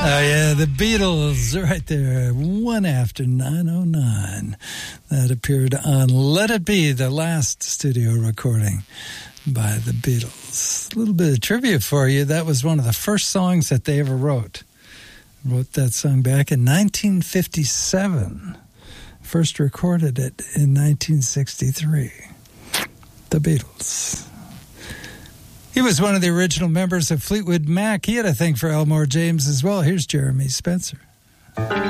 Oh, yeah, the Beatles right there, 1 after 9:09. That appeared on Let It Be, the last studio recording by the Beatles. A little bit of trivia for you. That was one of the first songs that they ever wrote. Wrote that song back in 1957. First recorded it in 1963. The Beatles. He was one of the original members of Fleetwood Mac. He had a thing for Elmore James as well. Here's Jeremy Spencer.